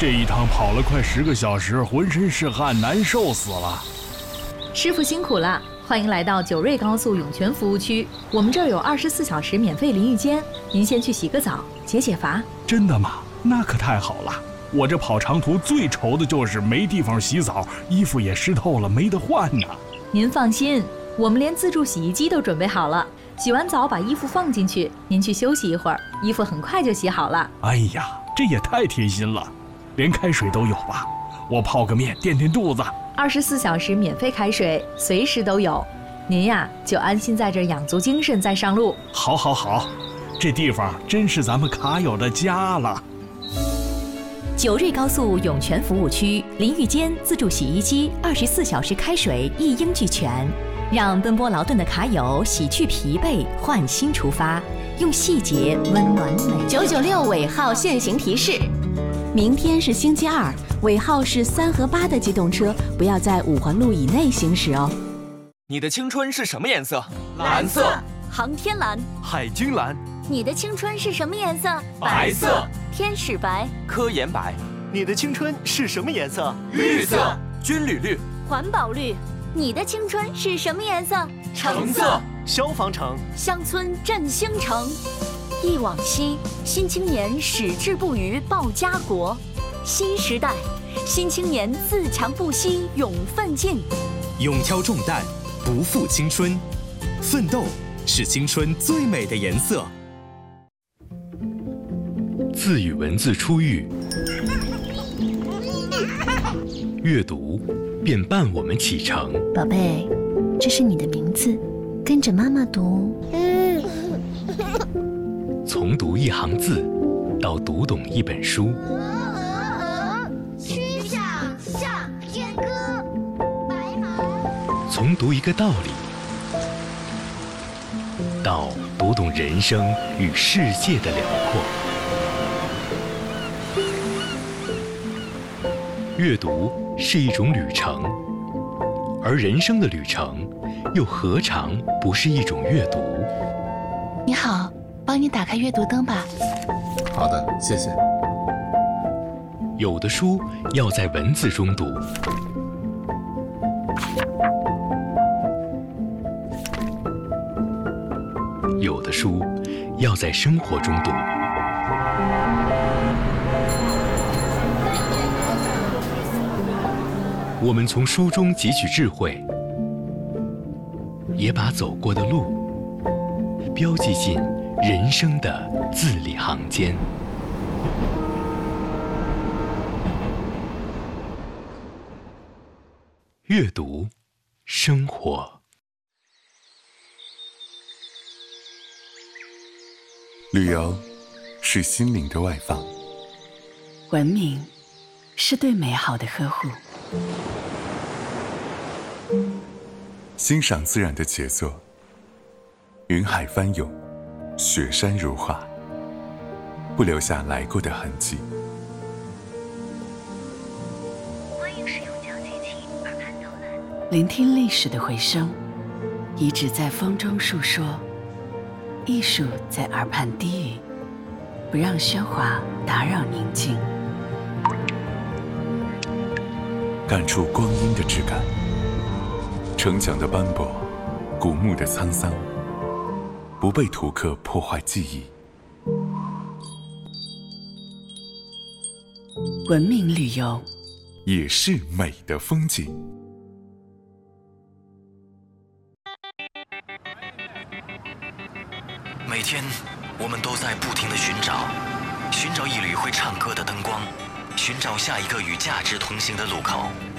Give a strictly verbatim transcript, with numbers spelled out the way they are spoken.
这一趟跑了快十个小时，浑身是汗，难受死了。 师傅辛苦了，欢迎来到九瑞高速涌泉服务区。我们这儿有二十四小时免费淋浴间，您先去洗个澡，解解乏。 真的吗？那可太好了。我这跑长途最愁的就是没地方洗澡，衣服也湿透了，没得换呢。 您放心，我们连自助洗衣机都准备好了。洗完澡把衣服放进去，您去休息一会儿，衣服很快就洗好了。 哎呀，这也太贴心了，连开水都有吧？我泡个面垫垫肚子。 二十四小时免费开水，随时都有。您呀，就安心在这养足精神再上路。 好，好，好，这地方真是咱们卡友的家了。 九瑞高速涌泉服务区，淋浴间、自助洗衣机、二十四小时开水一应俱全，让奔波劳顿的卡友洗去疲惫，焕新出发，用细节温暖每。 九九六尾号限行提示：明天是星期二，尾号是三和八的机动车不要在五环路以内行驶哦。 你的青春是什么颜色？ 蓝色。 航天蓝。 海军蓝。 你的青春是什么颜色？ 白色。 天使白。 科研白。 你的青春是什么颜色？ 绿色。 军旅绿。 环保绿。你的青春是什么颜色？ 橙色。 消防橙。 乡村振兴城。忆往昔，新青年矢志不渝报家国。新时代，新青年自强不息勇奋进。 勇挑重担，不负青春，奋斗是青春最美的颜色。 字与文字初遇，阅读便伴我们启程。 宝贝，这是你的名字，跟着妈妈读。 从读一行字，到读懂一本书。 曲项向天歌，白马。 从读一个道理，到读懂人生与世界的辽阔。阅读是一种旅程，而人生的旅程又何尝不是一种阅读？ 你好，帮你打开阅读灯吧。 好的，谢谢。 有的书要在文字中读，有的书要在生活中读。我们从书中汲取智慧，也把走过的路标记进人生的字里行间。阅读，生活。 旅游是心灵的外放， 文明是对美好的呵护。 欣赏自然的杰作，云海翻涌，雪山如画，不留下来过的痕迹。 欢迎使用讲解器耳畔导览。 聆听历史的回声，遗址在风中述说，艺术在耳畔低语，不让喧哗打扰宁静。 感触光阴的质感，城墙的斑驳，古墓的沧桑，不被图刻破坏记忆。 文明旅游也是美的风景。 每天我们都在不停地寻找，寻找一缕会唱歌的灯光，寻找下一个与价值同行的路口。